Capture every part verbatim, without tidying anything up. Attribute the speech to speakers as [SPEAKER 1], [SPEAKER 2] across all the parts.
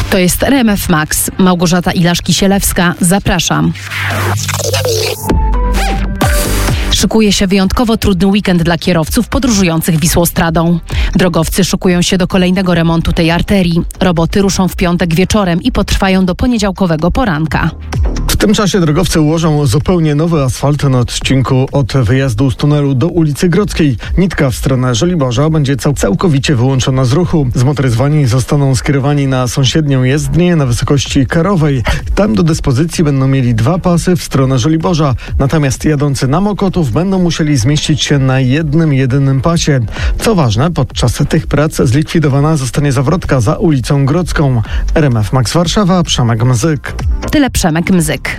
[SPEAKER 1] To jest R M F Max. Małgorzata Ilasz-Kisielewska. Zapraszam. Szykuje się wyjątkowo trudny weekend dla kierowców podróżujących Wisłostradą. Drogowcy szykują się do kolejnego remontu tej arterii. Roboty ruszą w piątek wieczorem i potrwają do poniedziałkowego poranka.
[SPEAKER 2] W tym czasie drogowcy ułożą zupełnie nowy asfalt na odcinku od wyjazdu z tunelu do ulicy Grodzkiej. Nitka w stronę Żoliborza będzie cał- całkowicie wyłączona z ruchu. Zmotoryzowani zostaną skierowani na sąsiednią jezdnię na wysokości Karowej. Tam do dyspozycji będą mieli dwa pasy w stronę Żoliborza. Natomiast jadący na Mokotów będą musieli zmieścić się na jednym, jedynym pasie. Co ważne, podczas tych prac zlikwidowana zostanie zawrotka za ulicą Grodzką. R M F Max Warszawa, Przemek Mzyk.
[SPEAKER 1] Tyle Przemek Mzyk.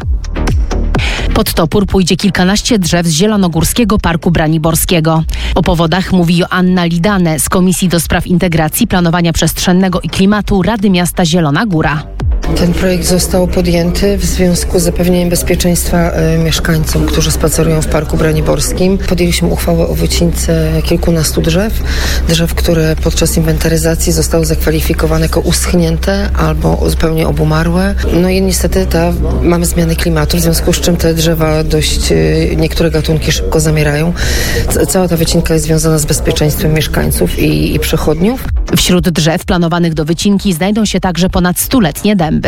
[SPEAKER 1] Pod topór pójdzie kilkanaście drzew z Zielonogórskiego Parku Braniborskiego. O powodach mówi Joanna Lidane z Komisji do Spraw Integracji, Planowania Przestrzennego i Klimatu Rady Miasta Zielona Góra.
[SPEAKER 3] Ten projekt został podjęty w związku z zapewnieniem bezpieczeństwa y, mieszkańcom, którzy spacerują w Parku Braniborskim. Podjęliśmy uchwałę o wycince kilkunastu drzew. Drzew, które podczas inwentaryzacji zostały zakwalifikowane jako uschnięte albo zupełnie obumarłe. No i niestety ta, mamy zmianę klimatu, w związku z czym te drzewa dość, y, niektóre gatunki szybko zamierają. C- cała ta wycinka jest związana z bezpieczeństwem mieszkańców i, i przechodniów.
[SPEAKER 1] Wśród drzew planowanych do wycinki znajdą się także ponad stuletnie dęby.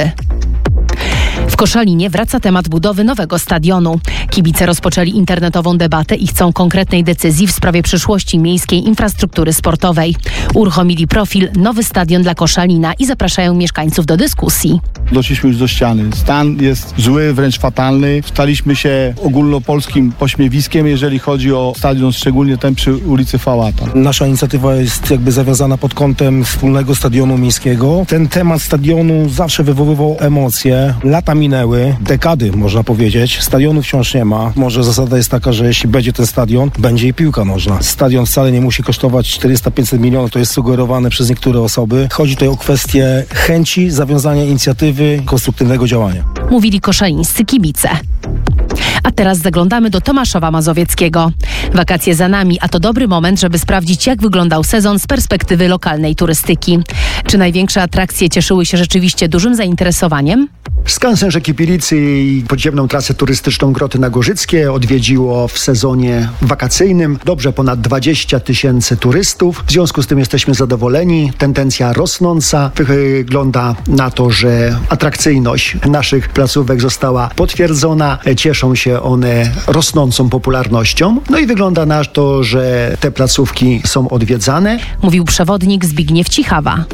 [SPEAKER 1] W Koszalinie wraca temat budowy nowego stadionu. Kibice rozpoczęli internetową debatę i chcą konkretnej decyzji w sprawie przyszłości miejskiej infrastruktury sportowej. Uruchomili profil Nowy Stadion dla Koszalina i zapraszają mieszkańców do dyskusji.
[SPEAKER 4] Doszliśmy już do ściany. Stan jest zły, wręcz fatalny. Staliśmy się ogólnopolskim pośmiewiskiem, jeżeli chodzi o stadion, szczególnie ten przy ulicy Fałata.
[SPEAKER 5] Nasza inicjatywa jest jakby zawiązana pod kątem wspólnego stadionu miejskiego. Ten temat stadionu zawsze wywoływał emocje. Lata minęły, dekady można powiedzieć. Stadionu wciąż nie ma. Może zasada jest taka, że jeśli będzie ten stadion, będzie i piłka nożna. Stadion wcale nie musi kosztować czterysta do pięciuset milionów, to jest sugerowane przez niektóre osoby. Chodzi tutaj o kwestię chęci zawiązania inicjatywy, konstruktywnego działania.
[SPEAKER 1] Mówili koszalińscy kibice. A teraz zaglądamy do Tomaszowa Mazowieckiego. Wakacje za nami, a to dobry moment, żeby sprawdzić, jak wyglądał sezon z perspektywy lokalnej turystyki. Czy największe atrakcje cieszyły się rzeczywiście dużym zainteresowaniem?
[SPEAKER 6] Skansen rzeki Pilicy i podziemną trasę turystyczną Groty Nagorzyckie odwiedziło w sezonie wakacyjnym dobrze ponad dwadzieścia tysięcy turystów. W związku z tym jesteśmy zadowoleni. Tendencja rosnąca. Wygląda na to, że atrakcyjność naszych placówek została potwierdzona. Cieszą się one rosnącą popularnością. No i wygląda na to, że te placówki są odwiedzane.
[SPEAKER 1] Mówił przewodnik Zbigniew Cichawa.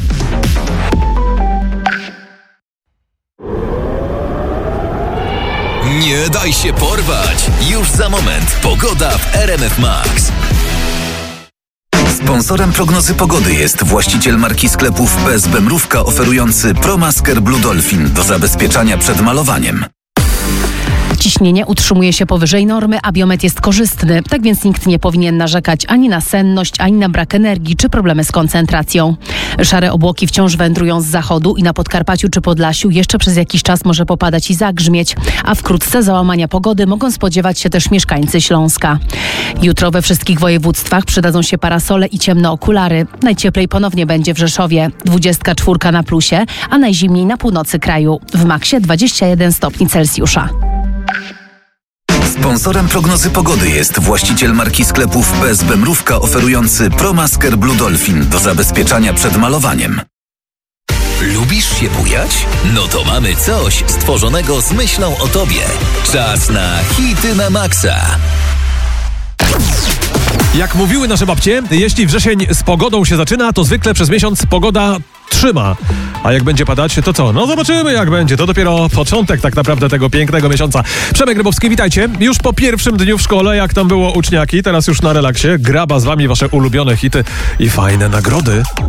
[SPEAKER 7] Nie daj się porwać! Już za moment pogoda w R M F Max. Sponsorem prognozy pogody jest właściciel marki sklepów P S B Mrówka oferujący ProMasker Blue Dolphin do zabezpieczania przed malowaniem.
[SPEAKER 1] Ciśnienie utrzymuje się powyżej normy, a biometr jest korzystny, tak więc nikt nie powinien narzekać ani na senność, ani na brak energii czy problemy z koncentracją. Szare obłoki wciąż wędrują z zachodu i na Podkarpaciu czy Podlasiu jeszcze przez jakiś czas może popadać i zagrzmieć, a wkrótce załamania pogody mogą spodziewać się też mieszkańcy Śląska. Jutro we wszystkich województwach przydadzą się parasole i ciemne okulary. Najcieplej ponownie będzie w Rzeszowie, dwudziestka czwórka na plusie, a najzimniej na północy kraju, w maksie dwadzieścia jeden stopni Celsjusza.
[SPEAKER 7] Sponsorem prognozy pogody jest właściciel marki sklepów P S B Mrówka oferujący ProMasker Blue Dolphin do zabezpieczania przed malowaniem. Lubisz się bujać? No to mamy coś stworzonego z myślą o tobie. Czas na hity na maksa.
[SPEAKER 8] Jak mówiły nasze babcie, jeśli wrzesień z pogodą się zaczyna, to zwykle przez miesiąc pogoda trzyma. A jak będzie padać, to co? No zobaczymy, jak będzie. To dopiero początek tak naprawdę tego pięknego miesiąca. Przemek Grybowski, witajcie. Już po pierwszym dniu w szkole, jak tam było uczniaki, teraz już na relaksie. Graba z wami wasze ulubione hity i fajne nagrody.